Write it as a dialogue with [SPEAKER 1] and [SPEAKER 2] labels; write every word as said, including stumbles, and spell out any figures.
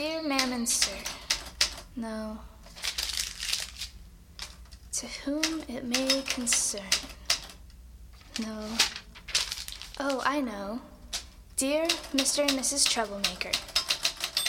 [SPEAKER 1] Dear Ma'am and Sir. No. To whom it may concern. No. Oh, I know. Dear Mister and Missus Troublemaker.